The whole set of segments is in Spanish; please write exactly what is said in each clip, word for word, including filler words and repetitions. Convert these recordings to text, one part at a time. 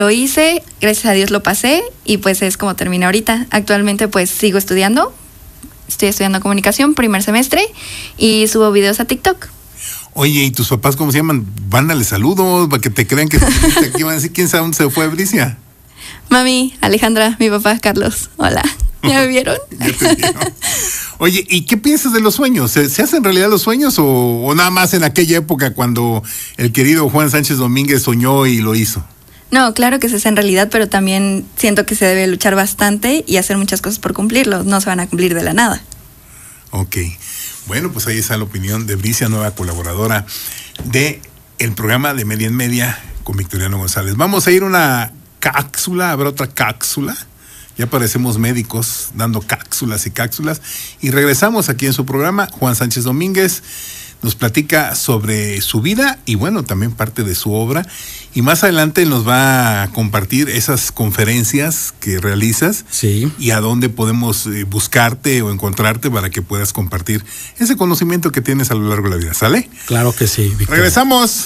Lo hice, gracias a Dios lo pasé y pues es como terminé ahorita. Actualmente pues sigo estudiando, estoy estudiando comunicación, primer semestre, y subo videos a TikTok. Oye, ¿y tus papás cómo se llaman? Mándale saludos para que te crean que estuviste aquí. Van a decir, ¿quién sabe dónde se fue Bricia? Mami, Alejandra, mi papá Carlos, hola. ¿Ya me vieron? Ya te vieron. Oye, ¿y qué piensas de los sueños? ¿Se, se hacen realidad los sueños o, o nada más en aquella época cuando el querido Juan Sánchez Domínguez soñó y lo hizo? No, claro que se hace en realidad, pero también siento que se debe luchar bastante y hacer muchas cosas por cumplirlos. No se van a cumplir de la nada. Ok. Bueno, pues ahí está la opinión de Bricia, nueva colaboradora de el programa de Media en Media con Victoriano González. Vamos a ir a una cápsula, habrá otra cápsula. Ya parecemos médicos dando cápsulas y cápsulas. Y regresamos aquí en su programa. Juan Sánchez Domínguez nos platica sobre su vida y bueno, también parte de su obra. Y más adelante nos va a compartir esas conferencias que realizas. Sí. Y a dónde podemos eh, buscarte o encontrarte para que puedas compartir ese conocimiento que tienes a lo largo de la vida. ¿Sale? Claro que sí, Víctor. Regresamos.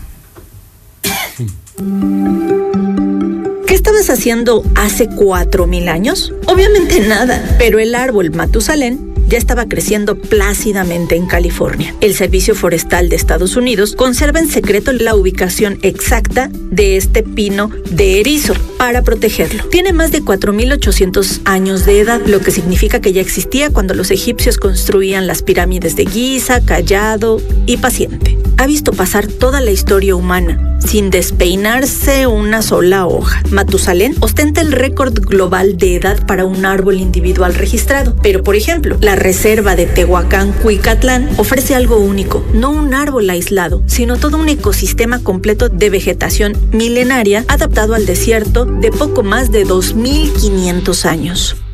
¿Qué estabas haciendo hace cuatro mil años? Obviamente nada, pero el árbol Matusalén ya estaba creciendo plácidamente en California. El Servicio Forestal de Estados Unidos conserva en secreto la ubicación exacta de este pino de erizo para protegerlo. Tiene más de cuatro mil ochocientos años de edad, lo que significa que ya existía cuando los egipcios construían las pirámides de Giza, Callado y Paciente. Ha visto pasar toda la historia humana sin despeinarse una sola hoja. Matusalén ostenta el récord global de edad para un árbol individual registrado. Pero, por ejemplo, la reserva de Tehuacán-Cuicatlán ofrece algo único. No un árbol aislado, sino todo un ecosistema completo de vegetación milenaria adaptado al desierto de poco más de dos mil quinientos años.